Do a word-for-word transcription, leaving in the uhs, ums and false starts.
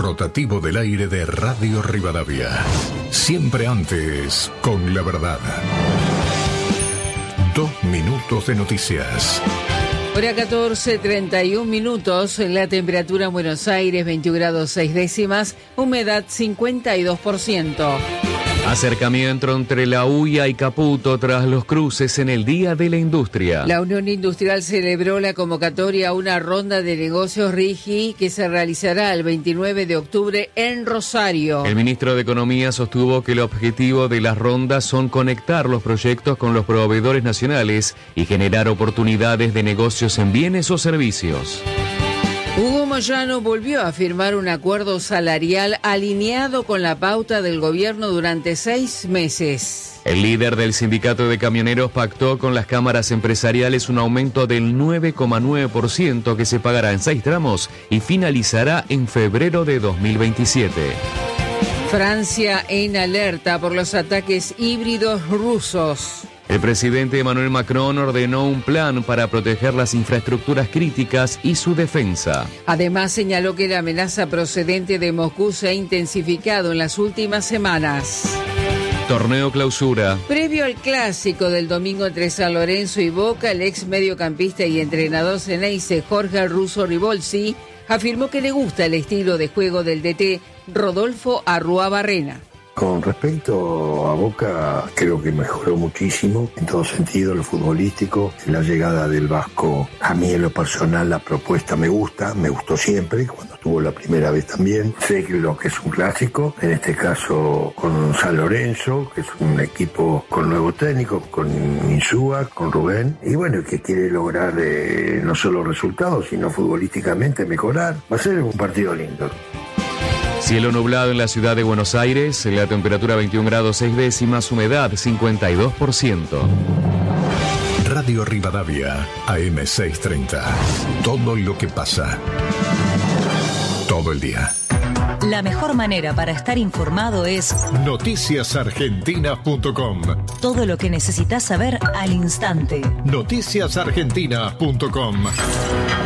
rotativo del aire de Radio Rivadavia. Siempre antes, con la verdad. Dos minutos de noticias. Hora catorce, treinta y un minutos, la temperatura en Buenos Aires veintiún grados seis décimas, humedad cincuenta y dos por ciento. Acercamiento entre La Ulla y Caputo tras los cruces en el Día de la Industria. La Unión Industrial celebró la convocatoria a una ronda de negocios RIGI que se realizará el veintinueve de octubre en Rosario. El ministro de Economía sostuvo que el objetivo de las rondas son conectar los proyectos con los proveedores nacionales y generar oportunidades de negocios en bienes o servicios. Hugo Moyano volvió a firmar un acuerdo salarial alineado con la pauta del gobierno durante seis meses. El líder del sindicato de camioneros pactó con las cámaras empresariales un aumento del nueve coma nueve por ciento que se pagará en seis tramos y finalizará en febrero de dos mil veintisiete. Francia en alerta por los ataques híbridos rusos. El presidente Emmanuel Macron ordenó un plan para proteger las infraestructuras críticas y su defensa. Además, señaló que la amenaza procedente de Moscú se ha intensificado en las últimas semanas. Torneo Clausura. Previo al clásico del domingo entre San Lorenzo y Boca, el ex mediocampista y entrenador ceneice Jorge Russo Ribolsi afirmó que le gusta el estilo de juego del D T Rodolfo Arrúa-Barrena. Con respecto a Boca, creo que mejoró muchísimo en todo sentido, lo futbolístico, la llegada del Vasco. A mí en lo personal la propuesta me gusta, me gustó siempre, cuando estuvo la primera vez también. Sé que lo que es un clásico, en este caso con San Lorenzo, que es un equipo con nuevo técnico, con Insúa, con Rubén, y bueno, que quiere lograr eh, no solo resultados, sino futbolísticamente mejorar. Va a ser un partido lindo. Cielo nublado en la ciudad de Buenos Aires, la temperatura veintiún grados seis décimas, humedad cincuenta y dos por ciento. Radio Rivadavia, A M seiscientos treinta. Todo lo que pasa. Todo el día. La mejor manera para estar informado es noticias argentinas punto com. Todo lo que necesitas saber al instante. noticias argentinas punto com.